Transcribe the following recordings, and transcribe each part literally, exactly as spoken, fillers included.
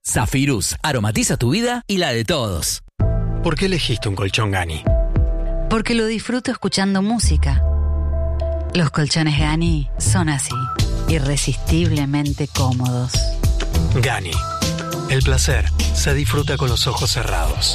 Zafirus aromatiza tu vida y la de todos. ¿Por qué elegiste un colchón Gani? Porque lo disfruto escuchando música. Los colchones Gani son así, irresistiblemente cómodos. Gani, el placer se disfruta con los ojos cerrados.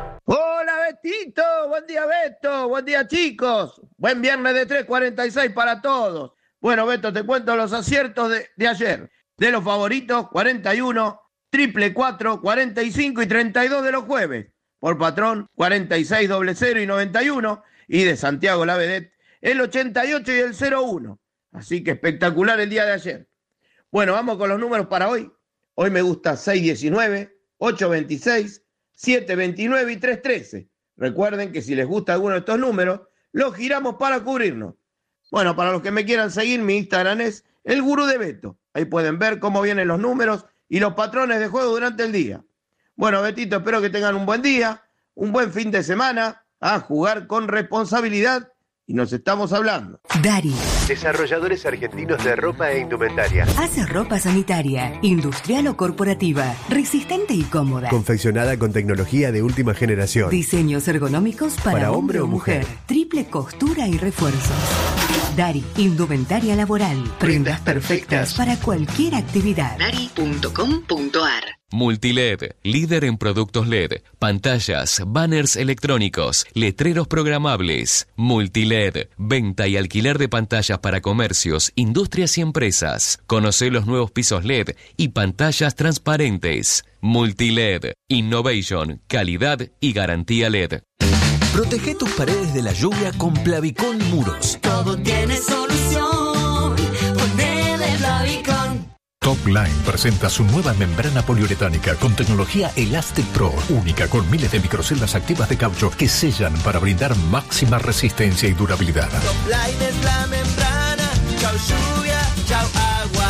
Hola Betito, buen día Beto, buen día chicos, buen viernes de tres cuarenta y seis para todos. Bueno Beto, te cuento los aciertos de, de ayer. De los favoritos, cuarenta y uno, triple cuatro, cuarenta y cinco y treinta y dos de los jueves. Por patrón, cuarenta y seis, doble cero y noventa y uno. Y de Santiago la Vedette, el ochenta y ocho y el cero uno. Así que espectacular el día de ayer. Bueno, vamos con los números para hoy. Hoy me gusta seis diecinueve, ocho veintiséis, siete veintinueve y tres trece. Recuerden que si les gusta alguno de estos números, los giramos para cubrirnos. Bueno, para los que me quieran seguir, mi Instagram es el Gurú de Beto. Ahí pueden ver cómo vienen los números y los patrones de juego durante el día. Bueno, Betito, espero que tengan un buen día, un buen fin de semana, a jugar con responsabilidad y nos estamos hablando. Dari. Desarrolladores argentinos de ropa e indumentaria. Hace ropa sanitaria, industrial o corporativa, resistente y cómoda. Confeccionada con tecnología de última generación. Diseños ergonómicos para, para hombre o mujer. mujer. Triple costura y refuerzos. Dari, indumentaria laboral. Prendas perfectas para cualquier actividad. Dari punto com punto ar. Multiled, líder en productos L E D, pantallas, banners electrónicos, letreros programables. Multiled, venta y alquiler de pantallas para comercios, industrias y empresas. Conoce los nuevos pisos L E D y pantallas transparentes. Multiled, innovation, calidad y garantía L E D. Protege tus paredes de la lluvia con Plavicón Muros. Todo tiene solución. Ponele Plavicón. Topline presenta su nueva membrana poliuretánica con tecnología Elastic Pro, única con miles de microceldas activas de caucho que sellan para brindar máxima resistencia y durabilidad. Topline es la membrana, chau lluvia, chau agua.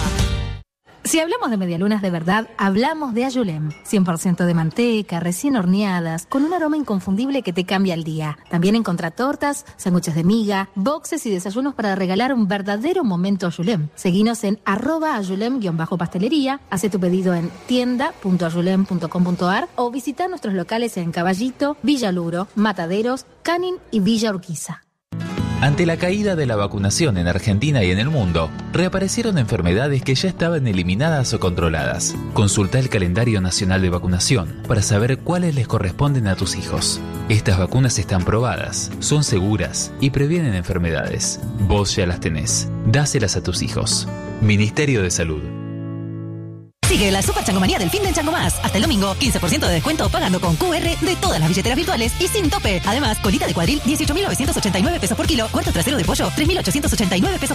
Si hablamos de medialunas de verdad, hablamos de Ayulem. cien por ciento de manteca, recién horneadas, con un aroma inconfundible que te cambia el día. También encontrá tortas, sándwiches de miga, boxes y desayunos para regalar un verdadero momento Ayulem. Seguinos en arroba ayulem-pastelería, hace tu pedido en tienda punto ayulem punto com punto ar o visita nuestros locales en Caballito, Villa Luro, Mataderos, Canin y Villa Urquiza. Ante la caída de la vacunación en Argentina y en el mundo, reaparecieron enfermedades que ya estaban eliminadas o controladas. Consulta el calendario nacional de vacunación para saber cuáles les corresponden a tus hijos. Estas vacunas están probadas, son seguras y previenen enfermedades. Vos ya las tenés. Dáselas a tus hijos. Ministerio de Salud. Sigue la Super Changomanía del fin de Chango Más. Hasta el domingo, quince por ciento de descuento pagando con Q R de todas las billeteras virtuales y sin tope. Además, colita de cuadril, dieciocho mil novecientos ochenta y nueve pesos por kilo. Cuarto trasero de pollo, tres mil ochocientos ochenta y nueve pesos